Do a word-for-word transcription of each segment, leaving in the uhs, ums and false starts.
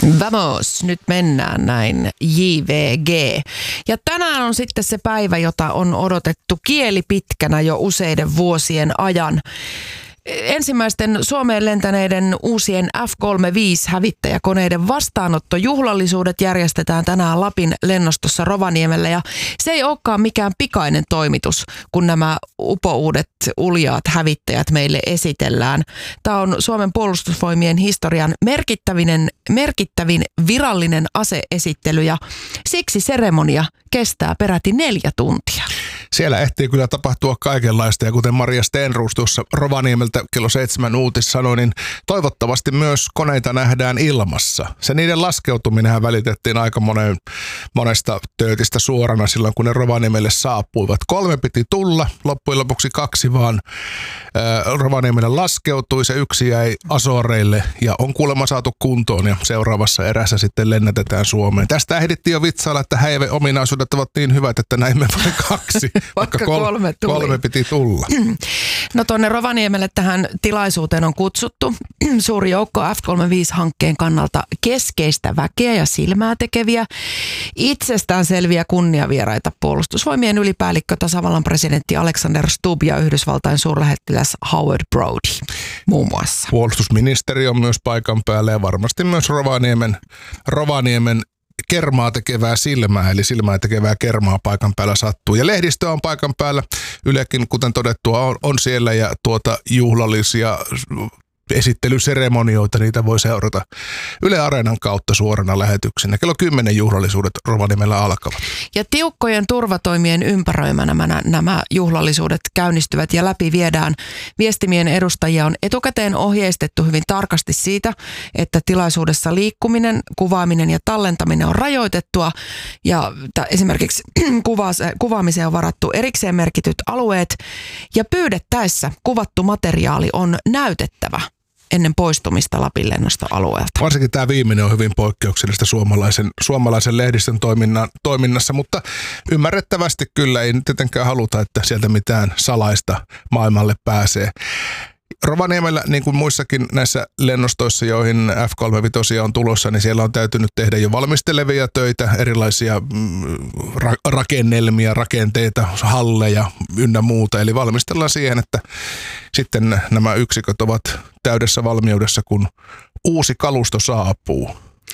Vamos, nyt mennään näin, J V G. Ja tänään on sitten se päivä, jota on odotettu kieli pitkänä jo useiden vuosien ajan. Ensimmäisten Suomeen lentäneiden uusien F kolmekymmentäviisi hävittäjäkoneiden vastaanottojuhlallisuudet järjestetään tänään Lapin lennostossa Rovaniemellä. Ja se ei olekaan mikään pikainen toimitus, kun nämä upouudet uljaat hävittäjät meille esitellään. Tämä on Suomen puolustusvoimien historian merkittävinen, merkittävin virallinen aseesittely ja siksi seremonia kestää peräti neljä tuntia. Siellä ehtii kyllä tapahtua kaikenlaista ja kuten Maria Stenroos tuossa Rovaniemeltä kello seitsemän uutis sanoi, niin toivottavasti myös koneita nähdään ilmassa. Se niiden laskeutuminenhän välitettiin aika monen, monesta töötistä suorana silloin, kun ne Rovaniemelle saapuivat. Kolme piti tulla, loppujen lopuksi kaksi vaan ää, Rovaniemelle laskeutui, se yksi jäi Azoreille ja on kuulemma saatu kuntoon ja seuraavassa erässä sitten lennätetään Suomeen. Tästä ehdittiin jo vitsailla, että häive ominaisuudet ovat niin hyvät, että näimme vain kaksi. Vaikka kol- kolme, tuli. kolme piti tulla. No tuonne Rovaniemelle tähän tilaisuuteen on kutsuttu suuri joukko F kolmekymmentäviisi-hankkeen kannalta keskeistä väkeä ja silmää tekeviä, itsestäänselviä kunniavieraita puolustusvoimien ylipäällikkö tasavallan presidentti Alexander Stubb ja Yhdysvaltain suurlähettiläs Howard Brody muun muassa. Puolustusministeri on myös paikan päällä ja varmasti myös Rovaniemen, Rovaniemen kermaa tekevää silmää, eli silmää tekevää kermaa paikan päällä sattuu. Ja lehdistö on paikan päällä. Ylekin, kuten todettua, on, on siellä ja tuota juhlallisia esittelyseremonioita, niitä voi seurata Yle Areenan kautta suorana lähetyksenä. Kello kymmenen juhlallisuudet Rovaniemellä alkavat. Ja tiukkojen turvatoimien ympäröimänä nämä, nämä juhlallisuudet käynnistyvät ja läpi viedään. Viestimien edustajia on etukäteen ohjeistettu hyvin tarkasti siitä, että tilaisuudessa liikkuminen, kuvaaminen ja tallentaminen on rajoitettua ja t- esimerkiksi kuva- kuvaamiseen on varattu erikseen merkityt alueet ja pyydettäessä kuvattu materiaali on näytettävä ennen poistumista Lapin lennostoalueelta. Varsinkin tämä viimeinen on hyvin poikkeuksellista suomalaisen, suomalaisen lehdistön toiminnan, toiminnassa, mutta ymmärrettävästi kyllä ei tietenkään haluta, että sieltä mitään salaista maailmalle pääsee. Rovaniemellä, niin kuin muissakin näissä lennostoissa, joihin F kolmekymmentäviisi on tulossa, niin siellä on täytynyt tehdä jo valmistelevia töitä, erilaisia ra- rakennelmia, rakenteita, halleja ynnä muuta. Eli valmistellaan siihen, että sitten nämä yksiköt ovat täydessä valmiudessa, kun uusi kalusto saapuu.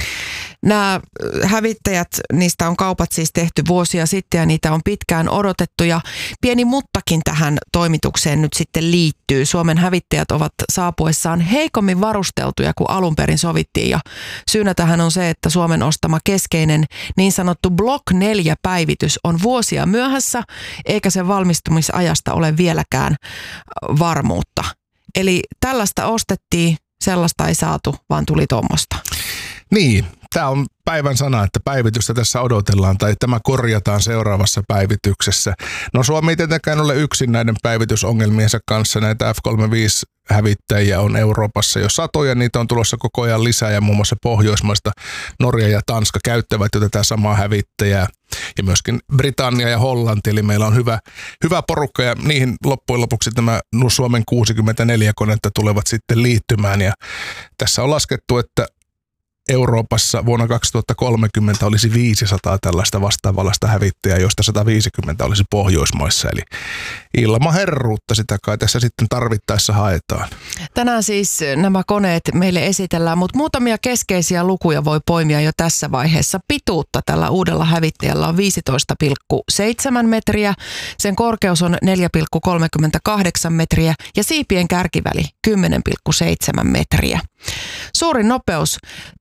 Nämä hävittäjät, niistä on kaupat siis tehty vuosia sitten ja niitä on pitkään odotettu ja pieni muttakin tähän toimitukseen nyt sitten liittyy. Suomen hävittäjät ovat saapuessaan heikommin varusteltuja kuin alun perin sovittiin ja syynä tähän on se, että Suomen ostama keskeinen niin sanottu Block neljä päivitys on vuosia myöhässä eikä sen valmistumisajasta ole vieläkään varmuutta. Eli tällaista ostettiin, sellaista ei saatu, vaan tuli tuommoista. Niin, tämä on päivän sana, että päivitystä tässä odotellaan tai tämä korjataan seuraavassa päivityksessä. No Suomi ei tietenkään ole yksin näiden päivitysongelmiensa kanssa. Näitä F kolmekymmentäviisi-hävittäjiä on Euroopassa jo satoja, niitä on tulossa koko ajan lisää ja muun muassa Pohjoismaista Norja ja Tanska käyttävät jo tätä samaa hävittäjää. Ja myöskin Britannia ja Hollanti, eli meillä on hyvä, hyvä porukka ja niihin loppujen lopuksi tämä Suomen kuusikymmentäneljä konetta tulevat sitten liittymään. Ja tässä on laskettu, että Euroopassa vuonna kaksituhattakolmekymmentä olisi viisisataa tällaista vastaavallista hävittäjää, joista sata viisikymmentä olisi Pohjoismaissa. Eli ilmaherruutta sitä kai tässä sitten tarvittaessa haetaan. Tänään siis nämä koneet meille esitellään, mutta muutamia keskeisiä lukuja voi poimia jo tässä vaiheessa. Pituutta tällä uudella hävittäjällä on viisitoista pilkku seitsemän metriä, sen korkeus on neljä pilkku kolmekymmentäkahdeksan metriä ja siipien kärkiväli kymmenen pilkku seitsemän metriä. Suurin nopeus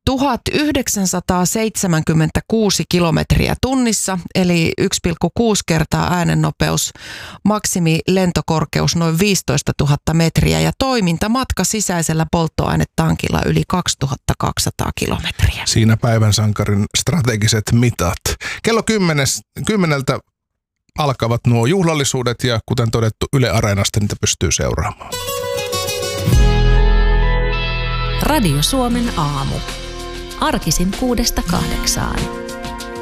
tuhatyhdeksänsataaseitsemänkymmentäkuusi kilometriä tunnissa, eli yksi pilkku kuusi kertaa äänennopeus, maksimi lentokorkeus noin viisitoistatuhatta metriä ja toimintamatka sisäisellä polttoainetankilla yli kaksituhattakaksisataa kilometriä. Siinä päivän sankarin strategiset mitat. Kello kymmenes, kymmeneltä alkavat nuo juhlallisuudet ja kuten todettu Yle Areenasta niitä pystyy seuraamaan. Radio Suomen aamu. Arkisin kuudesta kahdeksaan.